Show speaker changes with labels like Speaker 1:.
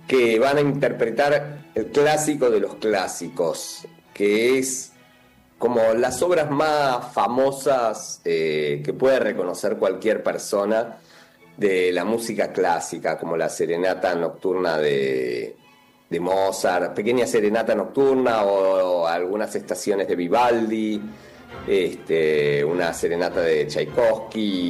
Speaker 1: que van a interpretar el clásico de los clásicos, que es como las obras más famosas que puede reconocer cualquier persona de la música clásica, como la Serenata Nocturna de Mozart, Pequeña Serenata Nocturna o algunas estaciones de Vivaldi, una serenata de Tchaikovsky.